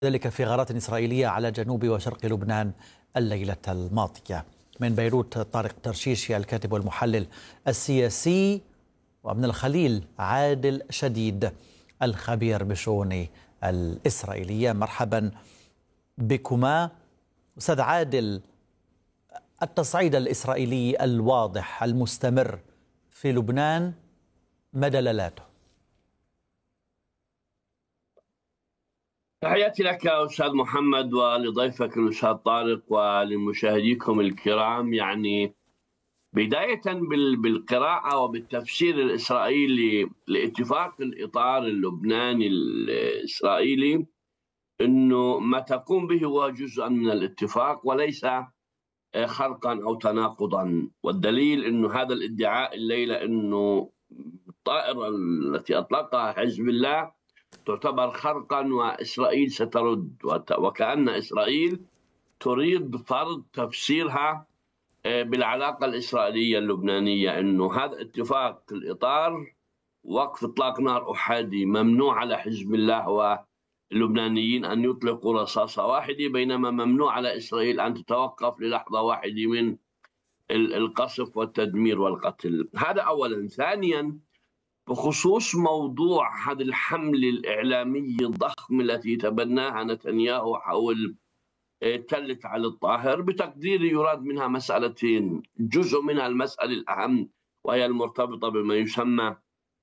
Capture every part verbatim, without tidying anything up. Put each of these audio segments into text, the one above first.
ذلك في غارات إسرائيلية على جنوب وشرق لبنان الليلة الماضية. من بيروت طارق ترشيشي الكاتب والمحلل السياسي، ومن الخليل عادل شديد الخبير بالشؤون الإسرائيلية. مرحبا بكما. أستاذ عادل، التصعيد الإسرائيلي الواضح المستمر في لبنان ما دلالاته؟ تحياتي لك أستاذ محمد ولضيفك الأستاذ طارق ولمشاهديكم الكرام. يعني بداية بالقراءة وبالتفسير الإسرائيلي لاتفاق الإطار اللبناني الإسرائيلي، أنه ما تقوم به هو جزءا من الاتفاق وليس خرقا أو تناقضا. والدليل أنه هذا الادعاء الليلة أنه الطائرة التي أطلقها حزب الله تعتبر خرقا وإسرائيل سترد، وكأن إسرائيل تريد فرض تفسيرها بالعلاقة الإسرائيلية اللبنانية، أنه هذا اتفاق الإطار وقف إطلاق نار أحادي ممنوع على حزب الله واللبنانيين أن يطلقوا رصاصة واحدة، بينما ممنوع على إسرائيل أن تتوقف للحظة واحدة من القصف والتدمير والقتل. هذا أولا. ثانيا، بخصوص موضوع هذا الحملة الإعلامية الضخمة التي تبناها نتنياهو حول تلة علي الطاهر، بتقديري يراد منها مسألتين. جزء منها المسألة الأهم وهي المرتبطة بما يسمى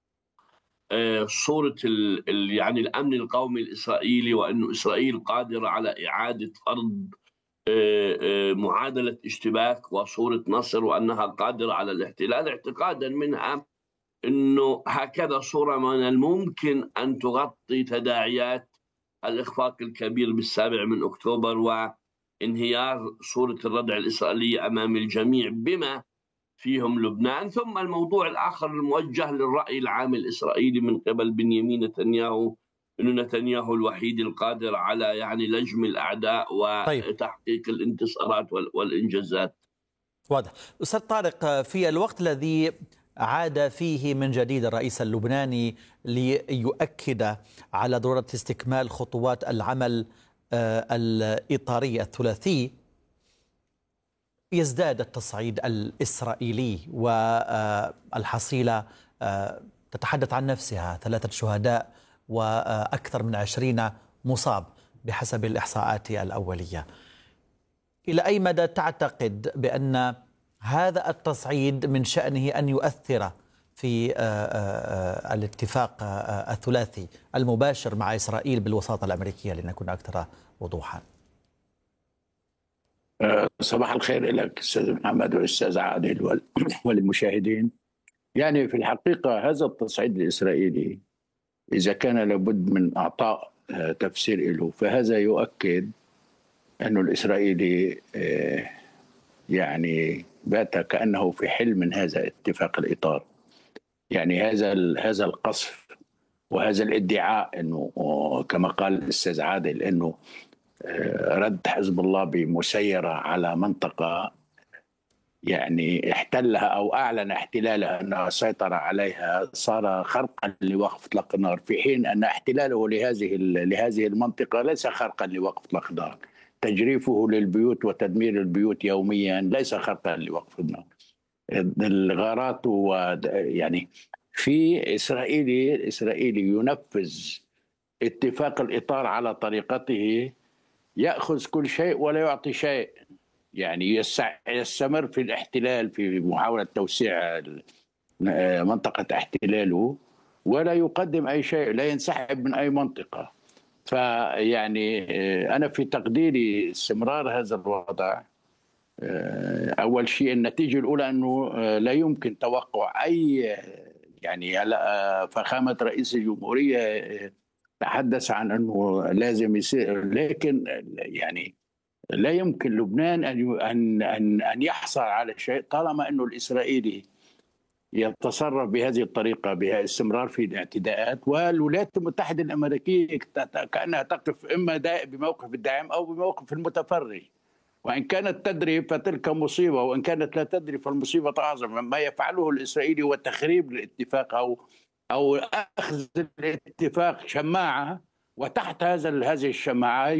صورة يعني الأمن القومي الإسرائيلي، وأن إسرائيل قادرة على إعادة فرض معادلة اشتباك وصورة نصر، وأنها قادرة على الاحتلال، اعتقادا منها أنه هكذا صورة من الممكن أن تغطي تداعيات الإخفاق الكبير بالسابع من أكتوبر وانهيار صورة الردع الإسرائيلية أمام الجميع بما فيهم لبنان. ثم الموضوع الآخر الموجه للرأي العام الإسرائيلي من قبل بنيامين نتنياهو، أنه نتنياهو الوحيد القادر على يعني لجم الأعداء وتحقيق طيب. الانتصارات والإنجازات. واضح. أستاذ طارق، في الوقت الذي عاد فيه من جديد الرئيس اللبناني ليؤكد على ضرورة استكمال خطوات العمل الإطاري الثلاثي، يزداد التصعيد الإسرائيلي والحصيلة تتحدث عن نفسها، ثلاثة شهداء وأكثر من عشرين مصاب بحسب الإحصاءات الأولية. إلى أي مدى تعتقد بأن هذا التصعيد من شأنه أن يؤثر في الاتفاق الثلاثي المباشر مع إسرائيل بالوساطة الأمريكية، لنكون أكثر وضوحا؟ صباح الخير لك أستاذ محمد والأستاذ عادل والمشاهدين. يعني في الحقيقة هذا التصعيد الإسرائيلي إذا كان لابد من إعطاء تفسير له، فهذا يؤكد أن الإسرائيلي يعني بات كأنه في حلم من هذا اتفاق الإطار. يعني هذا هذا القصف وهذا الادعاء أنه كما قال الأستاذ عادل أنه رد حزب الله بمسيرة على منطقة يعني احتلها أو أعلن احتلالها أنها سيطر عليها، صار خرقا لوقف إطلاق النار، في حين أن احتلاله لهذه لهذه المنطقة ليس خرقا لوقف إطلاق النار. تجريفه للبيوت وتدمير البيوت يوميا ليس خرقا لوقف النار. الغارات يعني في إسرائيلي الإسرائيلي ينفذ اتفاق الإطار على طريقته، يأخذ كل شيء ولا يعطي شيء. يعني يستمر في الاحتلال في محاولة توسيع منطقة احتلاله ولا يقدم أي شيء، لا ينسحب من أي منطقة. فيعني أنا في تقديري استمرار هذا الوضع، أول شيء النتيجة الأولى أنه لا يمكن توقع أي يعني فخامة رئيس الجمهورية تحدث عن أنه لازم يصير، لكن يعني لا يمكن لبنان أن أن أن أن يحصل على شيء طالما أنه الإسرائيلي يتصرف بهذه الطريقة، باستمرار في الاعتداءات. والولايات المتحدة الأمريكية كأنها تقف إما بموقف الداعم أو بموقف المتفرج، وإن كانت تدري فتلك مصيبة، وإن كانت لا تدري فالمصيبة أعظم. ما يفعله الإسرائيلي هو تخريب الاتفاق أو أو أخذ الاتفاق شماعة وتحت هذا هذه الشماعة